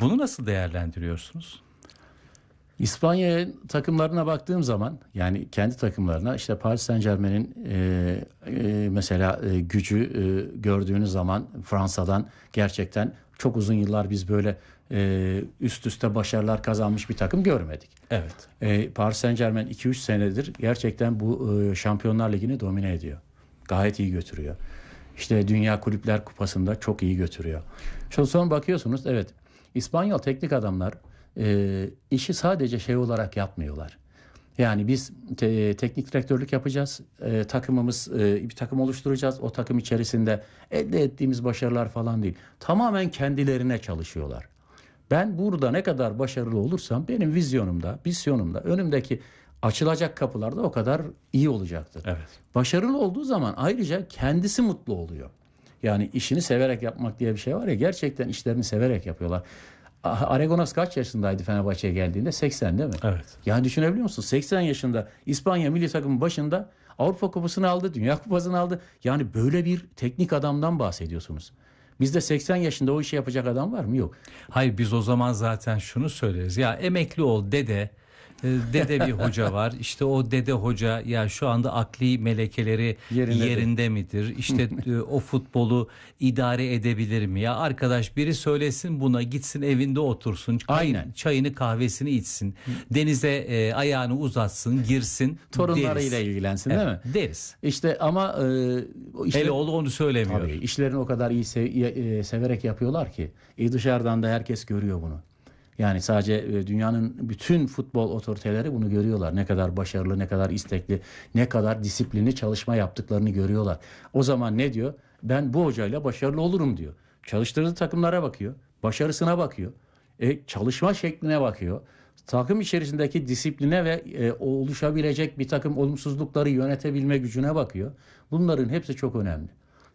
Bunu nasıl değerlendiriyorsunuz? İspanya takımlarına baktığım zaman, yani kendi takımlarına, işte Paris Saint-Germain'in mesela gücü gördüğünüz zaman Fransa'dan gerçekten çok uzun yıllar biz böyle üst üste başarılar kazanmış bir takım görmedik. Evet. Paris Saint-Germain 2-3 senedir gerçekten bu Şampiyonlar Ligi'ni domine ediyor. Gayet iyi götürüyor. İşte Dünya Kulüpler Kupası'nda çok iyi götürüyor. Sonra bakıyorsunuz, evet, İspanyol teknik adamlar işi sadece şey olarak yapmıyorlar. Yani biz teknik direktörlük yapacağız. Takımımız, bir takım oluşturacağız. O takım içerisinde elde ettiğimiz başarılar falan değil. Tamamen kendilerine çalışıyorlar. Ben burada ne kadar başarılı olursam benim vizyonumda, misyonumda, önümdeki açılacak kapılarda o kadar iyi olacaktır. Evet. Başarılı olduğu zaman ayrıca kendisi mutlu oluyor. Yani işini severek yapmak diye bir şey var ya, gerçekten işlerini severek yapıyorlar. Aragones kaç yaşındaydı Fenerbahçe'ye geldiğinde? 80 değil mi? Evet. Yani düşünebiliyor musun? 80 yaşında İspanya milli takımın başında Avrupa Kupası'nı aldı, Dünya Kupası'nı aldı. Yani böyle bir teknik adamdan bahsediyorsunuz. Bizde 80 yaşında o işi yapacak adam var mı? Yok. Hayır, biz o zaman zaten şunu söyleriz. Ya emekli ol dede. Dede bir hoca var. İşte o dede hoca ya şu anda akli melekeleri yerinde midir? İşte o futbolu idare edebilir mi? Ya arkadaş, biri söylesin buna, gitsin evinde otursun. Aynen. Çayını kahvesini içsin. Denize ayağını uzatsın, girsin. Torunlarıyla ilgilensin, değil mi? Deriz. İşte ama hele oğlu onu söylemiyor. Tabii işlerini o kadar iyi severek yapıyorlar ki dışarıdan da herkes görüyor bunu. Yani sadece dünyanın bütün futbol otoriteleri bunu görüyorlar. Ne kadar başarılı, ne kadar istekli, ne kadar disiplinli çalışma yaptıklarını görüyorlar. O zaman ne diyor? Ben bu hocayla başarılı olurum diyor. Çalıştırdığı takımlara bakıyor. Başarısına bakıyor. Çalışma şekline bakıyor. Takım içerisindeki disipline ve oluşabilecek bir takım olumsuzlukları yönetebilme gücüne bakıyor. Bunların hepsi çok önemli.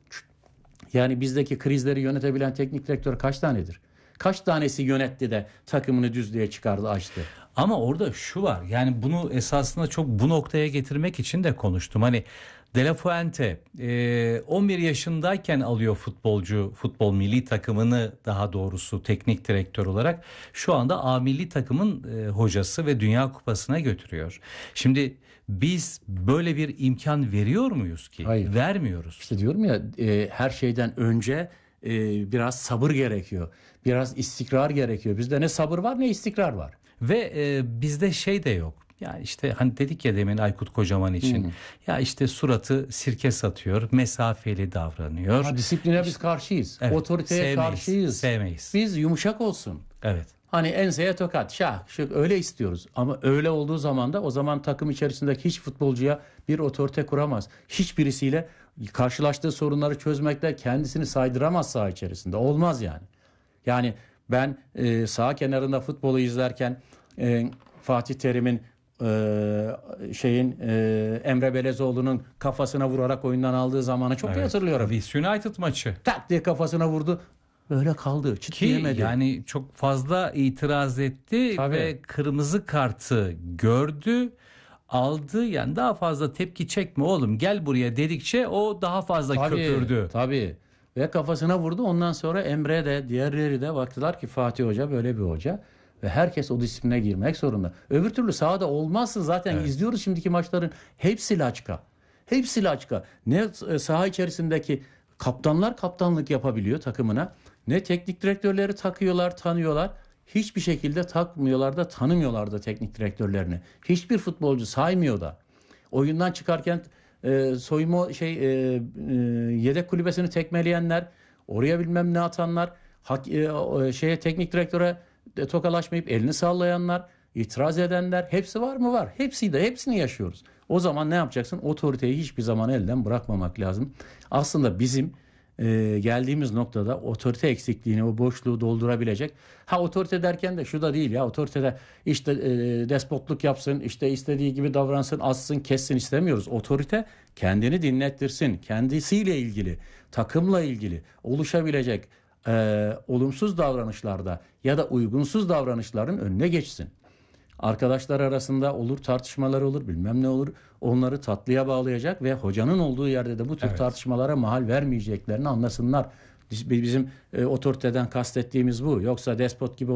Yani bizdeki krizleri yönetebilen teknik direktör kaç tanedir? Kaç tanesi yönetti de takımını düzlüğe çıkardı, açtı? Ama orada şu var. Yani bunu esasında çok bu noktaya getirmek için de konuştum. Hani De La Fuente 11 yaşındayken alıyor futbol milli takımını, daha doğrusu teknik direktör olarak. Şu anda A milli takımın hocası ve Dünya Kupası'na götürüyor. Şimdi biz böyle bir imkan veriyor muyuz ki? Hayır. Vermiyoruz. İşte diyorum ya, her şeyden önce biraz sabır gerekiyor. Biraz istikrar gerekiyor. Bizde ne sabır var ne istikrar var. Ve bizde şey de yok. Yani işte hani dedik ya demin Aykut Kocaman için. Ya işte suratı sirke satıyor, mesafeli davranıyor. Disipline biz karşıyız. Evet, otoriteye karşıyız. Sevmeyiz. Biz yumuşak olsun. Evet. Hani enseye tokat, şah, öyle istiyoruz. Ama öyle olduğu zaman da o zaman takım içerisindeki hiç futbolcuya bir otorite kuramaz. Hiçbirisiyle karşılaştığı sorunları çözmekte kendisini saydıramaz saha içerisinde. Olmaz yani. Yani ben saha kenarında futbolu izlerken Fatih Terim'in Emre Belezoğlu'nun kafasına vurarak oyundan aldığı zamanı çok iyi hatırlıyorum. Leeds United maçı. Tak diye kafasına vurdu. Böyle kaldı. Çıt diyemedi. Yani çok fazla itiraz etti. Tabii. Ve kırmızı kartı gördü, aldı. Yani daha fazla tepki çekme oğlum, gel buraya dedikçe o daha fazla köpürdü. Tabii. Ve kafasına vurdu. Ondan sonra Emre de diğerleri de baktılar ki Fatih Hoca böyle bir hoca. Ve herkes o disipline girmek zorunda. Öbür türlü sahada olmazsın zaten. İzliyoruz şimdiki maçların. Hepsi laçka. Hepsi laçka. Ne saha içerisindeki kaptanlar kaptanlık yapabiliyor takımına. Ne teknik direktörleri tanıyorlar. Hiçbir şekilde takmıyorlar da tanımıyorlar da teknik direktörlerini. Hiçbir futbolcu saymıyor da. Oyundan çıkarken soyunma yedek kulübesini tekmeleyenler, oraya bilmem ne atanlar, teknik direktöre tokalaşmayıp elini sallayanlar, itiraz edenler, hepsi var mı? Var. Hepsini yaşıyoruz. O zaman ne yapacaksın? Otoriteyi hiçbir zaman elden bırakmamak lazım. Aslında bizim geldiğimiz noktada otorite eksikliğini, o boşluğu doldurabilecek. Otorite derken de şu da değil ya, otoritede işte despotluk yapsın, işte istediği gibi davransın, assın, kessin istemiyoruz. Otorite kendini dinlettirsin, kendisiyle ilgili, takımla ilgili oluşabilecek olumsuz davranışlarda ya da uygunsuz davranışların önüne geçsin. Arkadaşlar arasında olur, tartışmalar olur, bilmem ne olur. Onları tatlıya bağlayacak ve hocanın olduğu yerde de bu tür tartışmalara mahal vermeyeceklerini anlasınlar. Bizim otoriteden kastettiğimiz bu. Yoksa despot gibi